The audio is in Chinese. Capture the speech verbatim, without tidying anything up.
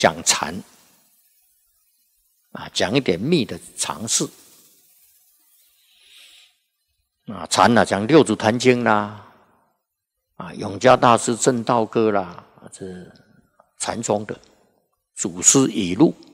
讲禅啊，讲一点密的常识啊，禅啊讲六祖坛经啦，啊永嘉大师正道歌啦，这禅宗的祖师语录。